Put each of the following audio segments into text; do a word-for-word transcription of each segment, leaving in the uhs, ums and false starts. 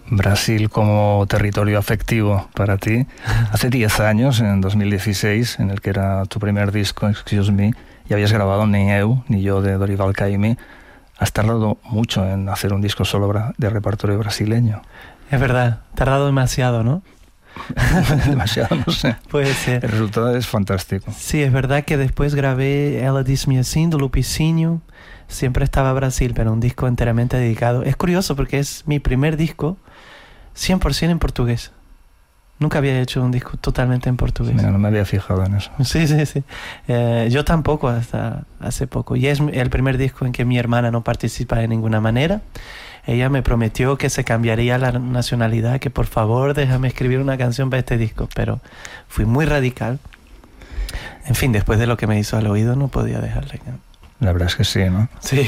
Brasil como territorio afectivo para ti. Hace diez años, en dos mil dieciséis, en el que era tu primer disco, Excuse Me, y habías grabado Ni Eu, Ni Yo, de Dorival Caymmi. Has tardado mucho en hacer un disco solo de repertorio brasileño. Es verdad, tardado demasiado, ¿no? Demasiado, no sé. Puede ser. El resultado es fantástico. Sí, es verdad que después grabé Ela Disse-me Assim, do Lupicinho. Siempre estaba Brasil, pero un disco enteramente dedicado. Es curioso porque es mi primer disco cien por ciento en portugués. Nunca había hecho un disco totalmente en portugués. Mira, no me había fijado en eso. Sí, sí, sí. Eh, yo tampoco hasta hace poco. Y es el primer disco en que mi hermana no participa de ninguna manera. Ella me prometió que se cambiaría la nacionalidad, que por favor déjame escribir una canción para este disco, pero fui muy radical. En fin, después de lo que me hizo al oído no podía dejarle. La verdad es que sí, ¿no? Sí.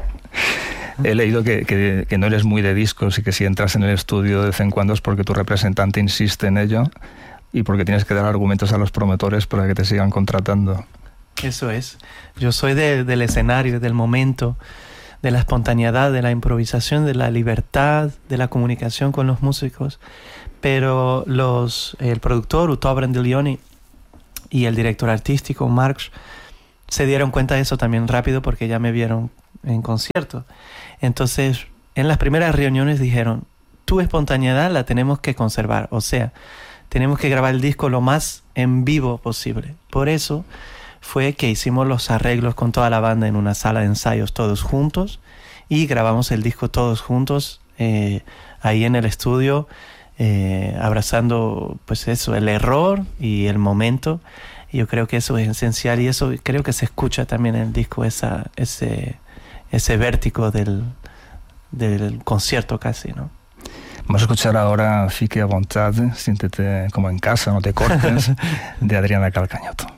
He leído que, que, que no eres muy de discos y que si entras en el estudio de vez en cuando es porque tu representante insiste en ello y porque tienes que dar argumentos a los promotores para que te sigan contratando. Eso es. Yo soy de, del escenario, del momento, de la espontaneidad, de la improvisación, de la libertad, de la comunicación con los músicos. Pero los, el productor, Utó Brandellioni, y el director artístico, Marx, se dieron cuenta de eso también rápido porque ya me vieron en concierto. Entonces, en las primeras reuniones dijeron, tu espontaneidad la tenemos que conservar. O sea, tenemos que grabar el disco lo más en vivo posible. Por eso fue que hicimos los arreglos con toda la banda en una sala de ensayos todos juntos y grabamos el disco todos juntos eh, ahí en el estudio, eh, abrazando pues eso, el error y el momento. Y yo creo que eso es esencial y eso creo que se escucha también en el disco, esa, ese, ese vértigo del, del concierto casi, ¿no? Vamos a escuchar ahora Fique a Vontade, siéntete como en casa, no te cortes, de Adriana Calcañoto.